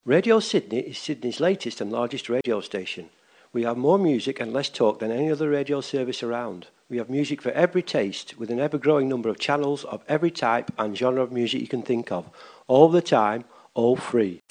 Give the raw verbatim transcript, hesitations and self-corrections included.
Radio Sydney is Sydney's latest and largest radio station. We have more music and less talk than any other radio service around. We have music for every taste, with an ever-growing number of channels of every type and genre of music you can think of, all the time, all free.